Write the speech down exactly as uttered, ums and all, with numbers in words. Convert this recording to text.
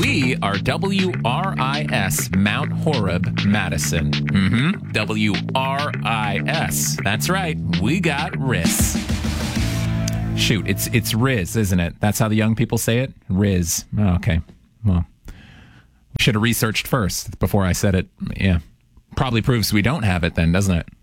We are W R I S Mount Horeb, Madison. Mm-hmm. W R I S. That's right. We got Riz. Shoot, it's it's Riz, isn't it? That's how the young people say it? Riz. Oh, okay. Well, we should have researched first before I said it. Yeah. Probably proves we don't have it then, doesn't it?